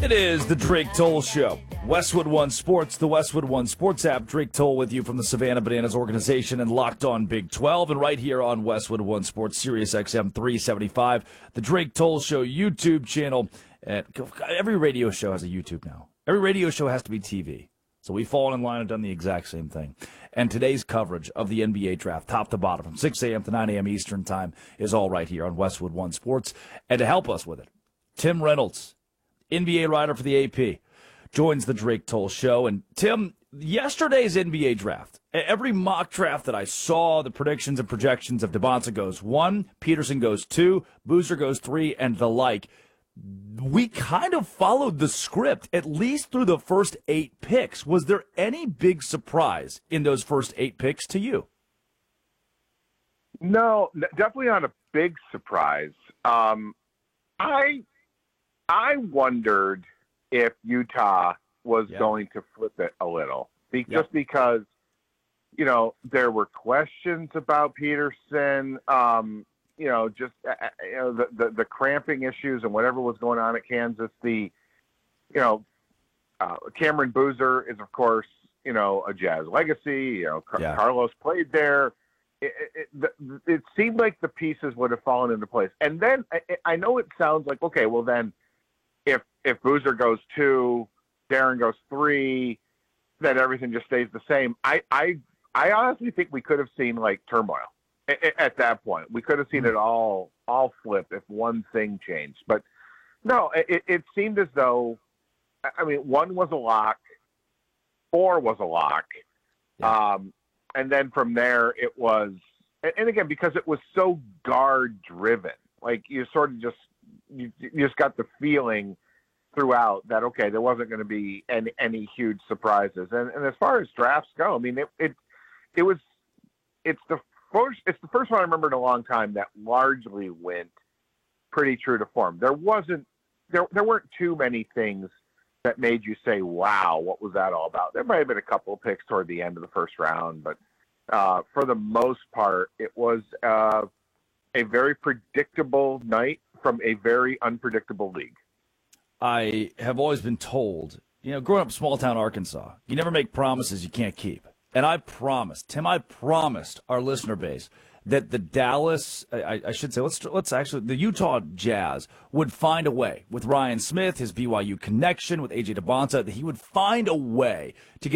It is the Drake Toll Show. Westwood One Sports, the Westwood One Sports app. Drake Toll with you from the Savannah Bananas organization and Locked On Big 12. And right here on Westwood One Sports, Sirius XM 375, the Drake Toll Show YouTube channel. Every radio show has a YouTube now. Every radio show has to be TV. So we've fallen in line and done the exact same thing. And today's coverage of the NBA draft, top to bottom, from 6 a.m. to 9 a.m. Eastern time, is all right here on Westwood One Sports. And to help us with it, Tim Reynolds, NBA writer for the AP, joins the Drake Toll Show. And Tim, yesterday's NBA draft, every mock draft that I saw, the predictions and projections of DeBonta goes 1, Peterson goes 2, Boozer goes 3, and the like. We kind of followed the script, at least through the first 8 picks. Was there any big surprise in those first 8 picks to you? No, definitely not a big surprise. I wondered if Utah was going to flip it a little, just because, there were questions about Peterson, the cramping issues and whatever was going on at Kansas. Cameron Boozer is, of course, a Jazz legacy. Carlos played there. It seemed like the pieces would have fallen into place. And then I know it sounds like, okay, well then, if Boozer goes 2, Darren goes 3, then everything just stays the same. I honestly think we could have seen like turmoil at that point. We could have seen it all flip if one thing changed. But no, it seemed as though, 1 was a lock, 4 was a lock. Yeah. And then from there it was, and again, because it was so guard driven, like you sort of you just got the feeling throughout that, okay, there wasn't going to be any huge surprises. And as far as drafts go, it's the first one I remember in a long time that largely went pretty true to form. There weren't too many things that made you say, wow, what was that all about? There might have been a couple of picks toward the end of the first round, but for the most part, it was a very predictable night from a very unpredictable league. I have always been told, growing up in small-town Arkansas, you never make promises you can't keep. And I promised our listener base that the Dallas, I should say, the Utah Jazz would find a way with Ryan Smith, his BYU connection with A.J. DeBonta, that he would find a way to get